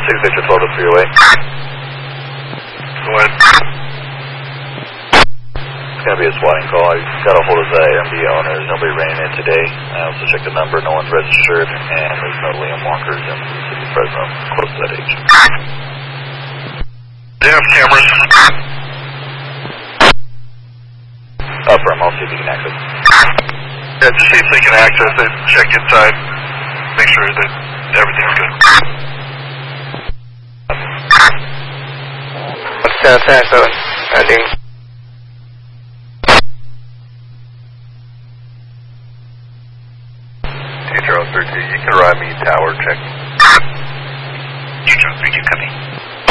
6 12 to 3 away. Go ahead. It's going to be a swatting call. I got a hold of the MD owner. There's nobody ran in today. I also checked the number. No one's registered, and there's no Liam Walkers in the city of Fresno close to that age. They have cameras. Affirm. I'll see if you can access. Yeah, just see if they can access it. Check inside. Make sure that everything's good. What's 7, ending.